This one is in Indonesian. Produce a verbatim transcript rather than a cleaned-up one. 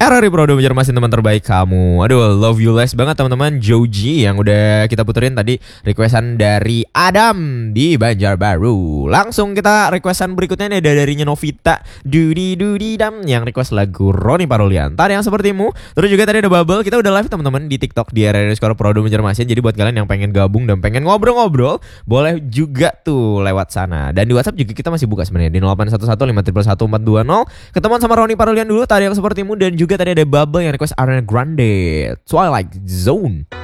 Era Reprodo Banjarmasin teman terbaik kamu. Aduh, love you less banget teman-teman. Joji yang udah kita puterin tadi requestan dari Adam di Banjarbaru. Langsung kita requestan berikutnya nih dari Novita Dudi Dudi Dam yang request lagu Roni Parolian. Tadi yang sepertimu. Terus juga tadi ada Bubble. Kita udah live teman-teman di TikTok di era underscore Prodo Banjarmasin. Jadi buat kalian yang pengen gabung dan pengen ngobrol-ngobrol, boleh juga tuh lewat sana. Dan di WhatsApp juga kita masih buka sebenarnya di nol delapan satu satu lima satu satu empat dua nol. Ketemuan sama Roni Parolian dulu. Tadi yang sepertimu dan juga tadi ada Bubble yang request Ariana Grande Twilight Zone.